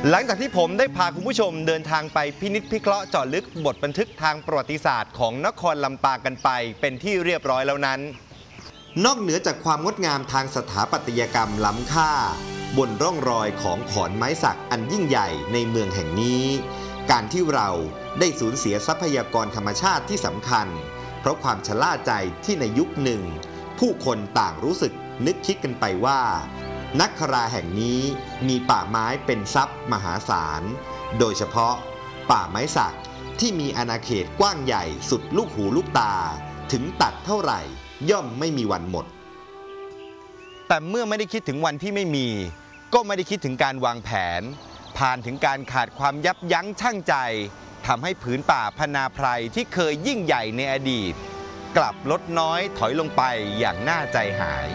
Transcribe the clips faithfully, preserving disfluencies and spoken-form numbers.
หลังจากที่ผมได้พาคุณผู้ชมเดินทางไปพินิจพิเคราะห์เจาะลึกบทบันทึกทางประวัติศาสตร์ของนครลำปางกันไปเป็นที่เรียบร้อยแล้วนั้นนอกเหนือจากความงดงามทางสถาปัตยกรรมล้ำค่าบนร่องรอยของขอนไม้สักอันยิ่งใหญ่ในเมืองแห่งนี้การที่เราได้สูญเสียทรัพยากรธรรมชาติที่สำคัญเพราะความชะล่าใจที่ในยุคหนึ่งผู้คนต่างรู้สึกนึกคิดกันไปว่านักคราแห่งนี้มีป่าไม้เป็นทรัพย์มหาศาลโดยเฉพาะป่าไม้สักที่มีอาณาเขตกว้างใหญ่สุดลูกหูลูกตาถึงตัดเท่าไหร่ย่อมไม่มีวันหมดแต่เมื่อไม่ได้คิดถึงวันที่ไม่มีก็ไม่ได้คิดถึงการวางแผนผ่านถึงการขาดความยับยั้งชั่งใจทำให้ผืนป่าพนาไพรที่เคยยิ่งใหญ่ในอดีตกลับลดน้อยถอยลงไปอย่างน่าใจหาย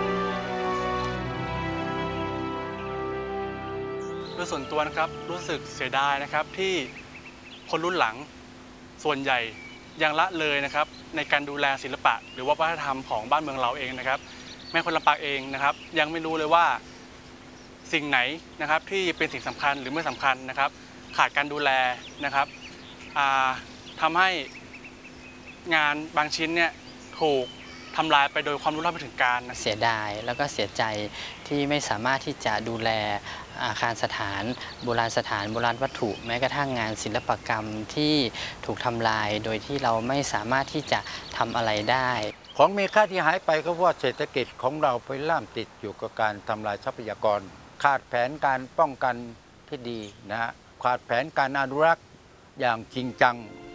โดยส่วนตัวนะครับรู้สึกเสียดายนะครับที่คนรุ่นหลังส่วนใหญ่ยังละเลยนะครับในการดูแลศิลปะหรือว่าวัฒนธรรมของบ้านเมืองเราเองนะครับแม้คนลำปางเองนะครับยังไม่รู้เลยว่าสิ่งไหนนะครับที่เป็นสิ่งสำคัญหรือไม่สำคัญนะครับขาดการดูแลนะครับทำให้งานบางชิ้นเนี่ยถูกทำลายไปโดยความรู้เท่าไม่ถึงการเสียดายแล้วก็เสียใจที่ไม่สามารถที่จะดูแลอาคารสถานโบราณสถานโบราณวัตถุแม้กระทั่งงานศิลปกรรมที่ถูกทำลายโดยที่เราไม่สามารถที่จะทำอะไรได้ของมีค่าที่หายไปก็เพราะเศรษฐกิจของเราไปล่ามติดอยู่กับการทำลายทรัพยากรขาดแผนการป้องกันที่ดีนะฮะขาดแผนการอนุรักษ์อย่างจริงจัง